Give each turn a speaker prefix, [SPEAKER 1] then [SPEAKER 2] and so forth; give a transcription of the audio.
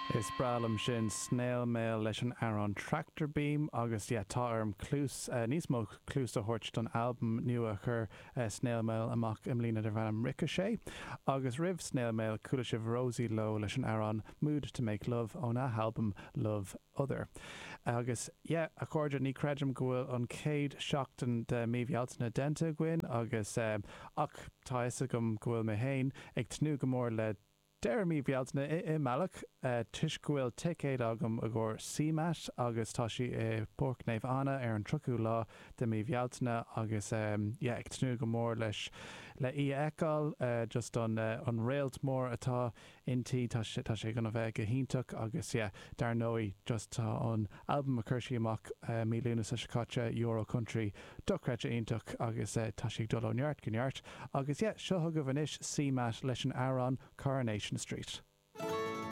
[SPEAKER 1] Is bralam sin snail mail leis an Aaron Tractor Beam agus tá arm clús níos mó clús a hort don album nua chur snail mail amach imlína de bham Ricochet agus ribh snail mail coola sibh Rosie Lowe leis an Aaron Mood to Make Love ón album Love Other. Agus a chuirde ní creidem gohfuil an céad seachtain de míbhealtaine denta gin agus ach tá is gom gohfuil mé hain ag tnú go mór le Jeremy Bialtna I Malach tuis gohfuil ticéad agam a ggur CMAT agus tá si Porknéamh Anna an trucú lá de mí bhealtaine agus ag tnú go mór leis le eáil just an réalt mór atá intí tá sé gona bheith go híntaach agus dar nóí just tá an album a chuirsí amach mílúna sa Chicago Euro Country dochreite ionach agus tá si dul óneart gonneart agus seo go bhanis CMAT leis an Aaron Coronation Street.